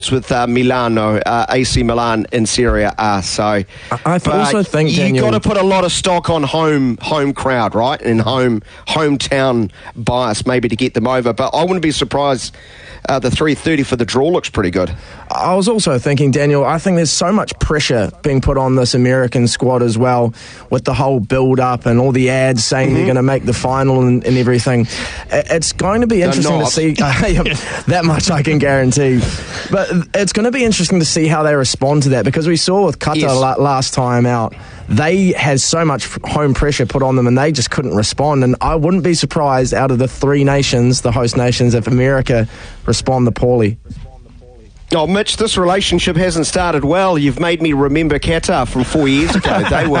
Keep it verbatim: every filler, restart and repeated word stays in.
with uh, Milano, uh, A C Milan in Serie A. So I th- also think, Daniel, you got to put a lot of stock on home home crowd, right, and home hometown bias maybe to get them over. But I wouldn't be surprised. Uh, the three thirty for the draw looks pretty good. I was also thinking, Daniel, I think there's so much pressure being put on this American squad as well, with the whole build-up and all the ads saying mm-hmm. they're going to make the final and, and everything. It's going to be interesting to see. Uh, that much I can guarantee. But it's going to be interesting to see how they respond to that, because we saw with Qatar yes. la- last time out, they had so much home pressure put on them and they just couldn't respond. And I wouldn't be surprised, out of the three nations, the host nations, if America respond poorly. Oh, Mitch, this relationship hasn't started well. You've made me remember Qatar from four years ago. They were